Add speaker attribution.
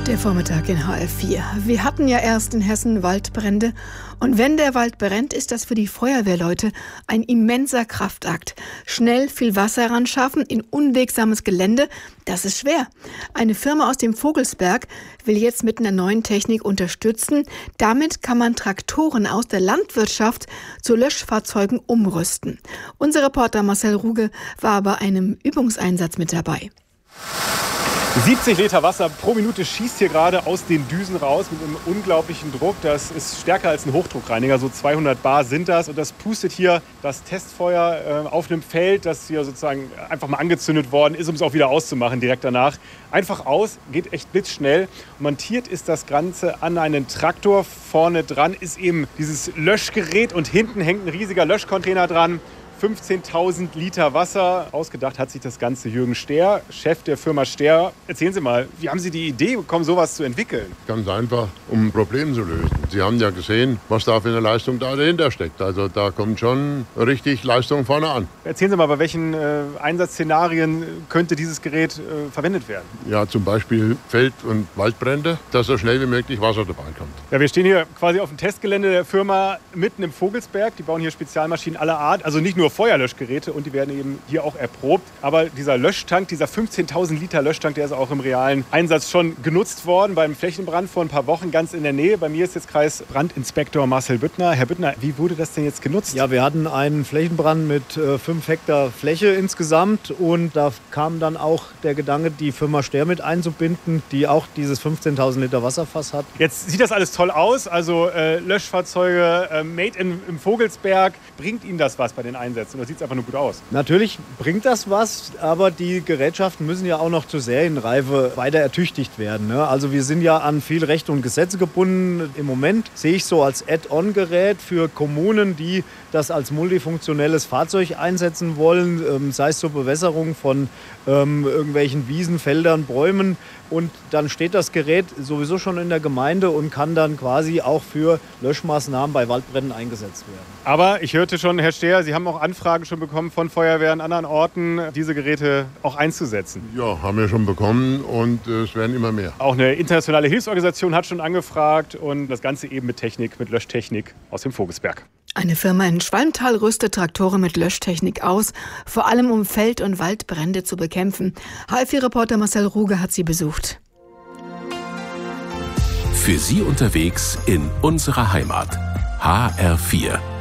Speaker 1: Der Vormittag in HR4. Wir hatten ja erst in Hessen Waldbrände. Und wenn der Wald brennt, ist das für die Feuerwehrleute ein immenser Kraftakt. Schnell viel Wasser ranschaffen in unwegsames Gelände, das ist schwer. Eine Firma aus dem Vogelsberg will jetzt mit einer neuen Technik unterstützen. Damit kann man Traktoren aus der Landwirtschaft zu Löschfahrzeugen umrüsten. Unser Reporter Marcel Ruge war bei einem Übungseinsatz mit dabei.
Speaker 2: 70 Liter Wasser pro Minute schießt hier gerade aus den Düsen raus mit einem unglaublichen Druck. Das ist stärker als ein Hochdruckreiniger, so 200 Bar sind das. Und das pustet hier das Testfeuer auf einem Feld, das hier sozusagen einfach mal angezündet worden ist, um es auch wieder auszumachen direkt danach. Einfach aus, geht echt blitzschnell. Montiert ist das Ganze an einen Traktor. Vorne dran ist eben dieses Löschgerät und hinten hängt ein riesiger Löschcontainer dran. 15.000 Liter Wasser. Ausgedacht hat sich das Ganze Jürgen Stehr, Chef der Firma Stehr. Erzählen Sie mal, wie haben Sie die Idee bekommen, sowas zu entwickeln?
Speaker 3: Ganz einfach, um ein Problem zu lösen. Sie haben ja gesehen, was da für eine Leistung da dahinter steckt. Also da kommt schon richtig Leistung vorne an.
Speaker 2: Erzählen Sie mal, bei welchen Einsatzszenarien könnte dieses Gerät verwendet werden?
Speaker 3: Ja, zum Beispiel Feld- und Waldbrände, dass so schnell wie möglich Wasser dabei kommt.
Speaker 2: Ja, wir stehen hier quasi auf dem Testgelände der Firma mitten im Vogelsberg. Die bauen hier Spezialmaschinen aller Art, also nicht nur Feuerlöschgeräte, und die werden eben hier auch erprobt. Aber dieser Löschtank, dieser 15.000 Liter Löschtank, der ist auch im realen Einsatz schon genutzt worden beim Flächenbrand vor ein paar Wochen ganz in der Nähe. Bei mir ist jetzt Kreisbrandinspektor Marcel Büttner. Herr Büttner, wie wurde das denn jetzt genutzt?
Speaker 4: Ja, wir hatten einen Flächenbrand mit 5 Hektar Fläche insgesamt, und da kam dann auch der Gedanke, die Firma Stehr mit einzubinden, die auch dieses 15.000 Liter Wasserfass hat.
Speaker 2: Jetzt sieht das alles toll aus, also Löschfahrzeuge made im Vogelsberg. Bringt Ihnen das was bei den Einsätzen? Oder sieht es einfach nur gut aus?
Speaker 4: Natürlich bringt das was, aber die Gerätschaften müssen ja auch noch zur Serienreife weiter ertüchtigt werden, ne? Also wir sind ja an viel Rechte und Gesetze gebunden. Im Moment sehe ich so als Add-on-Gerät für Kommunen, die das als multifunktionelles Fahrzeug einsetzen wollen, sei es zur Bewässerung von irgendwelchen Wiesen, Feldern, Bäumen. Und dann steht das Gerät sowieso schon in der Gemeinde und kann dann quasi auch für Löschmaßnahmen bei Waldbränden eingesetzt werden.
Speaker 2: Aber ich hörte schon, Herr Stehr, Sie haben auch Anfragen schon bekommen von Feuerwehren an anderen Orten, diese Geräte auch einzusetzen.
Speaker 3: Ja, haben wir schon bekommen, und es werden immer mehr.
Speaker 2: Auch eine internationale Hilfsorganisation hat schon angefragt, und das Ganze eben mit Technik, mit Löschtechnik aus dem Vogelsberg.
Speaker 1: Eine Firma in Schwalmtal rüstet Traktoren mit Löschtechnik aus, vor allem um Feld- und Waldbrände zu bekämpfen. HR4-Reporter Marcel Ruge hat sie besucht.
Speaker 5: Für Sie unterwegs in unserer Heimat. HR4.